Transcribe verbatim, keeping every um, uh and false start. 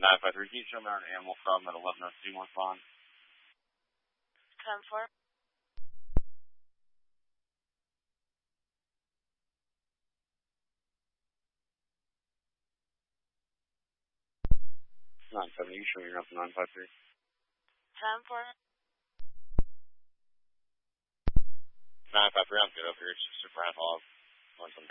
nine five three, can you show me an animal problem at eleven oh two North Bond? ten four. nine seven, you show me your nine five three? ten four. nine five three, I'm good over here. It's just a Brad Hog.